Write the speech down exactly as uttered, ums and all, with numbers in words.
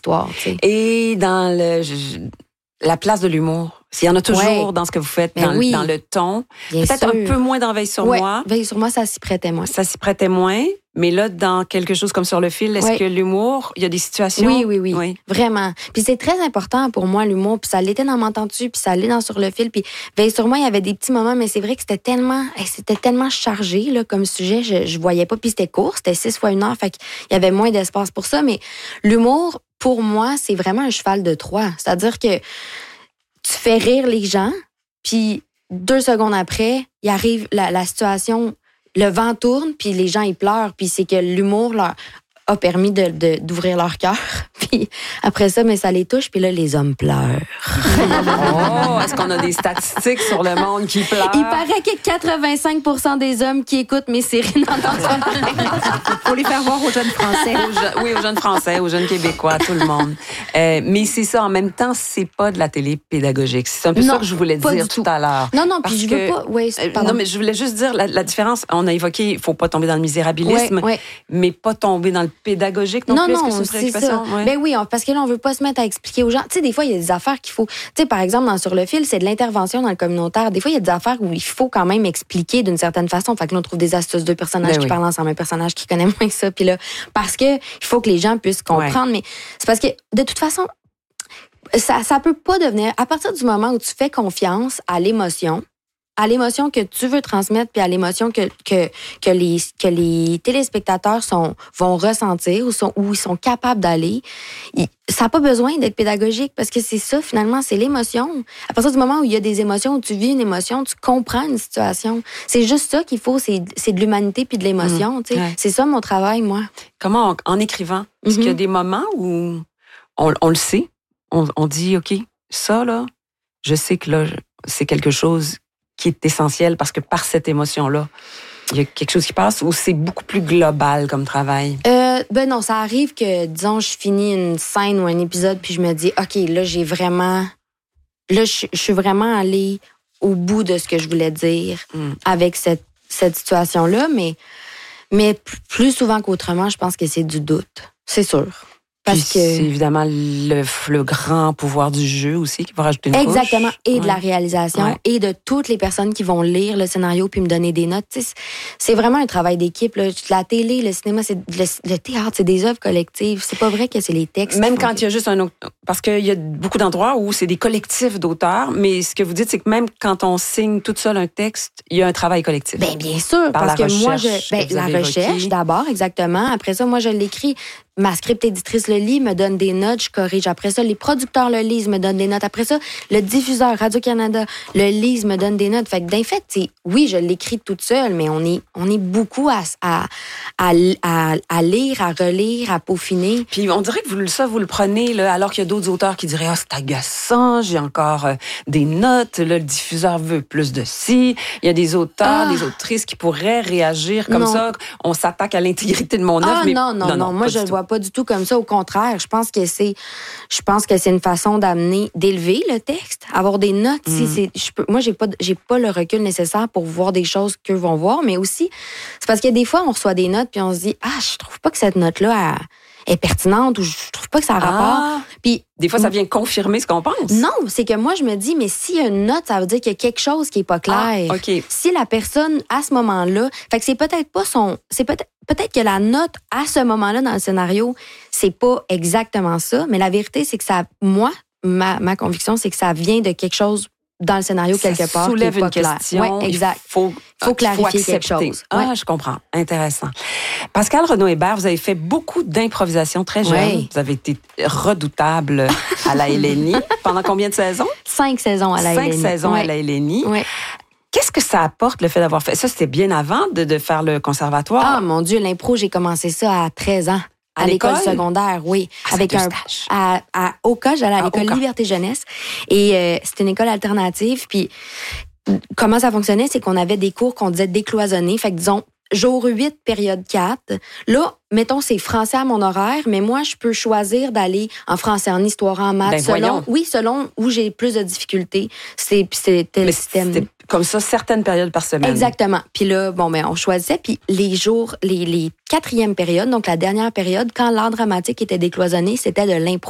l'histoire. T'sais. Et dans le, je, la place de l'humour. Il y en a toujours ouais. dans ce que vous faites, dans, oui. dans le ton. Bien Peut-être sûr. un peu moins dans Veille sur ouais. moi. Veille sur moi, ça s'y prêtait moins. Ça s'y prêtait moins. Mais là, dans quelque chose comme Sur le fil, est-ce ouais. que l'humour, il y a des situations? Oui, oui, oui, oui. Vraiment. Puis c'est très important pour moi, l'humour. Puis ça l'était dans M'entends-tu, puis ça l'est dans Sur le fil. Puis Veille sur moi, il y avait des petits moments, mais c'est vrai que c'était tellement, c'était tellement chargé là, comme sujet. Je, je voyais pas. Puis c'était court, c'était six fois une heure. Fait qu'il y avait moins d'espace pour ça. Mais l'humour, pour moi, c'est vraiment un cheval de Troie. C'est-à-dire que tu fais rire les gens, puis deux secondes après, il arrive la, la situation, le vent tourne, puis les gens, ils pleurent, puis c'est que l'humour leur a permis de, de, d'ouvrir leur cœur. Puis après ça, mais ça les touche, puis là, les hommes pleurent. Oh, est-ce qu'on a des statistiques sur le monde qui pleure? Il paraît que quatre-vingt-cinq pour cent des hommes qui écoutent mes séries n'entendent pas. Faut les faire voir aux jeunes Français. Aux je, oui, aux jeunes Français, aux jeunes Québécois, tout le monde. Euh, mais c'est ça, en même temps, c'est pas de la télé pédagogique. C'est un peu non, ça que je voulais dire tout. tout à l'heure. Non, non, puis je veux que, pas... Oui, euh, non, mais je voulais juste dire la, la différence. On a évoqué, il faut pas tomber dans le misérabilisme, ouais, ouais. mais pas tomber dans le pédagogique non, non plus. Non, Est-ce que c'est une préoccupation? Ouais. Ben oui, on, parce que là, on veut pas se mettre à expliquer aux gens. Tu sais, des fois, il y a des affaires qu'il faut... Tu sais, par exemple, dans Sur le fil, c'est de l'intervention dans le communautaire. Des fois, il y a des affaires où il faut quand même expliquer d'une certaine façon. Fait que là, on trouve des astuces de personnages ben qui oui. parlent ensemble, un personnage qui connaît moins que ça. Puis là, parce que il faut que les gens puissent comprendre. Ouais. Mais c'est parce que, de toute façon, ça, ça peut pas devenir... À partir du moment où tu fais confiance à l'émotion, à l'émotion que tu veux transmettre, puis à l'émotion que que que les que les téléspectateurs sont vont ressentir ou sont où ils sont capables d'aller, ils, ça n'a pas besoin d'être pédagogique parce que c'est ça finalement, c'est l'émotion. À partir du moment où il y a des émotions, où tu vis une émotion, tu comprends une situation. C'est juste ça qu'il faut, c'est c'est de l'humanité puis de l'émotion. Mmh. Tu sais, ouais. C'est ça mon travail, moi. Comment en écrivant, est-ce mm-hmm. qu'il y a des moments où on, on le sait, on, on dit ok, ça là, je sais que là c'est quelque chose qui est essentiel parce que par cette émotion-là, il y a quelque chose qui passe ou c'est beaucoup plus global comme travail? Euh, ben non, ça arrive que, disons, je finis une scène ou un épisode puis je me dis, OK, là, j'ai vraiment... Là, je, je suis vraiment allée au bout de ce que je voulais dire mm. avec cette, cette situation-là, mais, mais plus souvent qu'autrement, je pense que c'est du doute. C'est sûr. Parce Puis que c'est évidemment le, le grand pouvoir du jeu aussi qui va rajouter une Exactement. couche. Exactement. Et ouais. de la réalisation ouais. et de toutes les personnes qui vont lire le scénario puis me donner des notes. T'sais, c'est vraiment un travail d'équipe. Là. La télé, le cinéma, c'est le, le théâtre, c'est des œuvres collectives. C'est pas vrai que c'est les textes. Même quand il y a juste un autre... Parce qu'il y a beaucoup d'endroits où c'est des collectifs d'auteurs, mais ce que vous dites, c'est que même quand on signe toute seule un texte, il y a un travail collectif. Ben bien sûr. Par parce que moi, je... Ben, la recherche évoqué. D'abord, exactement. Après ça, moi, je l'écris. Ma script éditrice le lit, me donne des notes, je corrige. Après ça, les producteurs le lisent, me donnent des notes. Après ça, le diffuseur Radio-Canada le lise, me donne des notes. Fait que d'un fait, oui, je l'écris toute seule, mais on est, on est beaucoup à, à, à, à, à lire, à relire, à peaufiner. Puis on dirait que vous, ça, vous le prenez, là, alors qu'il y a d'autres auteurs qui diraient « Ah, oh, c'est agaçant, j'ai encore euh, des notes, là, le diffuseur veut plus de ci. » Il y a des auteurs, ah. des autrices qui pourraient réagir comme non. ça. On s'attaque à l'intégrité de mon œuvre. Ah, mais non, non, non, non. Moi, je le vois pas du tout comme ça. Au contraire, je pense que c'est, je pense que c'est une façon d'amener, d'élever le texte, avoir des notes. Mm. Si c'est, je peux, moi, j'ai pas, j'ai pas le recul nécessaire pour voir des choses qu'eux vont voir, mais aussi, c'est parce que des fois, on reçoit des notes puis on se dit, ah, je trouve pas que cette note-là est pertinente ou je trouve pas que ça a rapport. Ah. Puis des fois, ça vient confirmer ce qu'on pense. Non, c'est que moi, je me dis, mais s'il y a une note, ça veut dire qu'il y a quelque chose qui est pas clair. Ah, okay. Si la personne, à ce moment-là, fait que c'est peut-être pas son, c'est peut-être, peut-être que la note, à ce moment-là, dans le scénario, c'est pas exactement ça, mais la vérité, c'est que ça, moi, ma, ma conviction, c'est que ça vient de quelque chose dans le scénario ça quelque part. Soulève qui est pas une clair. question. Ouais, exact. Il faut, faut clarifier faut quelque chose. Ah, ouais. je comprends. Intéressant. Pascal Renaud-Hébert, vous avez fait beaucoup d'improvisation très jeune. Ouais. Vous avez été redoutable à la L N I. Pendant combien de saisons? Cinq saisons à la Cinq L N I. Cinq saisons ouais. à la L N I. Ouais. Qu'est-ce que ça apporte, le fait d'avoir fait ça? C'était bien avant de, de faire le conservatoire. Ah, mon Dieu, l'impro, j'ai commencé ça à treize ans. À, à l'école secondaire, oui. Ah, avec un à, à Oka, j'allais à l'école Liberté Jeunesse. Et euh, c'était une école alternative. Puis comment ça fonctionnait, c'est qu'on avait des cours qu'on disait décloisonnés. Fait que disons, jour huit, période quatre. Là, mettons, c'est français à mon horaire, mais moi, je peux choisir d'aller en français, en histoire, en maths, ben, selon, voyons. oui, selon où j'ai plus de difficultés. C'est, c'était le système. C'était comme ça, certaines périodes par semaine. Exactement. Puis là, bon, ben, on choisissait. Puis les jours, les, les quatrièmes périodes, donc la dernière période, quand l'art dramatique était décloisonné, c'était de l'impro.